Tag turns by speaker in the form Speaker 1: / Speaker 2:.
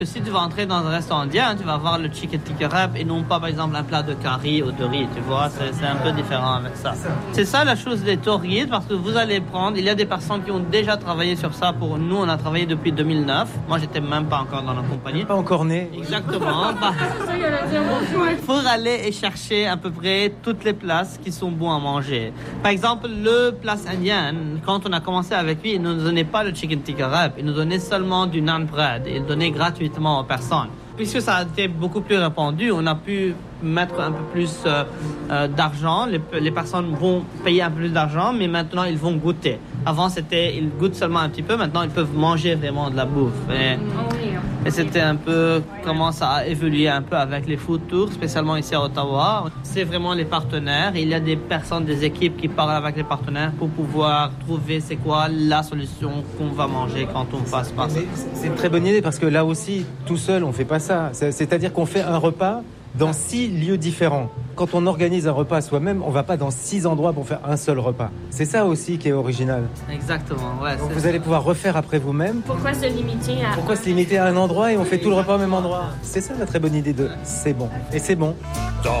Speaker 1: Si tu vas entrer dans un restaurant indien, tu vas avoir le chicken tikka wrap et non pas par exemple un plat de curry ou de riz, tu vois, c'est un peu différent avec ça. C'est ça la chose des tour guides, parce que vous allez prendre, il y a des personnes qui ont déjà travaillé sur ça pour nous, on a travaillé depuis 2009. Moi, j'étais même pas encore dans la compagnie.
Speaker 2: Pas encore né.
Speaker 1: Exactement. Pour aller et chercher à peu près toutes les places qui sont bons à manger. Par exemple, le place indienne, quand on a commencé avec lui, il ne nous donnait pas le chicken tikka wrap, il nous donnait seulement du naan bread, il donnait gratuitement aux personnes. Puisque ça a été beaucoup plus répandu, on a pu mettre un peu plus d'argent. Les personnes vont payer un peu plus d'argent, mais maintenant ils vont goûter. Avant, ils goûtent seulement un petit peu. Maintenant, ils peuvent manger vraiment de la bouffe. Et c'était un peu comment ça a évolué un peu avec les food tours, spécialement ici à Ottawa. C'est vraiment les partenaires. Il y a des personnes, des équipes qui parlent avec les partenaires pour pouvoir trouver c'est quoi la solution qu'on va manger quand on passe par ça.
Speaker 2: C'est une très bonne idée parce que là aussi, tout seul, on fait pas ça. C'est-à-dire qu'on fait un repas dans 6 lieux différents. Quand on organise un repas soi-même, on va pas dans 6 endroits pour faire un seul repas. C'est ça aussi qui est original.
Speaker 1: Exactement, ouais.
Speaker 2: Donc vous allez pouvoir refaire après vous-même.
Speaker 3: Pourquoi se limiter
Speaker 2: à un endroit et on fait tout le repas au même endroit? C'est ça la très bonne idée de c'est bon. Et c'est bon.